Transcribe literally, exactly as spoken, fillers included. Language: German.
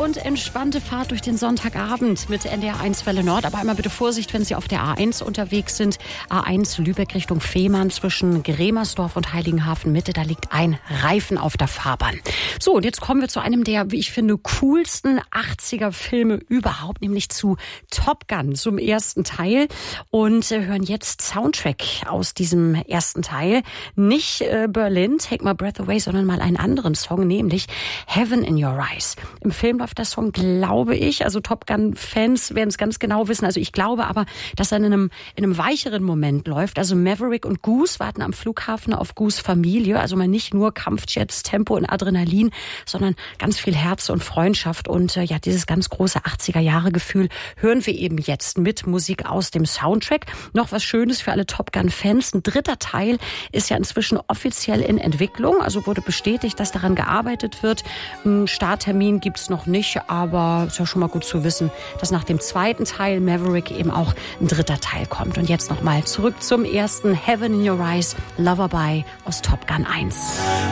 und entspannte Fahrt durch den Sonntagabend mit N D R eins Welle Nord. Aber immer bitte Vorsicht, wenn Sie auf der A eins unterwegs sind. A eins Lübeck Richtung Fehmarn zwischen Gremersdorf und Heiligenhafen Mitte. Da liegt ein Reifen auf der Fahrbahn. So, und jetzt kommen wir zu einem der, wie ich finde, coolsten achtziger-Filme überhaupt, nämlich zu Top Gun, zum ersten Teil. Und äh, hören jetzt Soundtrack aus diesem ersten Teil. Nicht äh, Berlin, Take My Breath Away, sondern mal einen anderen Song, nämlich Heaven in Your Eyes. Im Film läuft der Song, glaube ich, also Top Gun-Fans werden es ganz genau wissen, also ich glaube aber, dass er in einem, in einem weicheren Moment läuft. Also Maverick und Goose warten am Flughafen auf Goose Familie, also mal nicht nur Kampfjets, Tempo und Adrenalin, sondern ganz viel Herz und Freundschaft und äh, ja, dieses ganz große achtziger-Jahre-Gefühl hören wir eben jetzt mit Musik aus dem Soundtrack. Noch was Schönes für alle Top Gun-Fans, ein dritter Teil ist ja inzwischen offiziell in Entwicklung, also wurde bestätigt, dass daran gearbeitet wird. Ein Starttermin gibt's noch nicht, aber ist ja schon mal gut zu wissen, dass nach dem zweiten Teil Maverick eben auch ein dritter Teil kommt. Und jetzt nochmal zurück zum ersten Heaven in Your Eyes, Loverby aus Top Gun eins.